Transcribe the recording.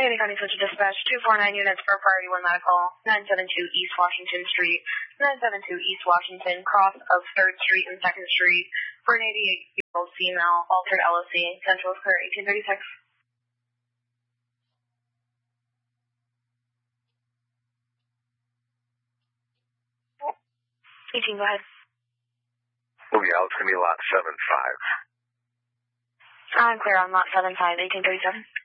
Allegheny County Switch Dispatch, 249 units for Priority 1 Medical, 972 East Washington Street, 972 East Washington, cross of 3rd Street and 2nd Street, for an 88-year-old female, altered LOC, Central is clear, 1836. 18, go ahead. Oh, yeah, it's going to be lot 75. I'm clear on lot 75, 1837.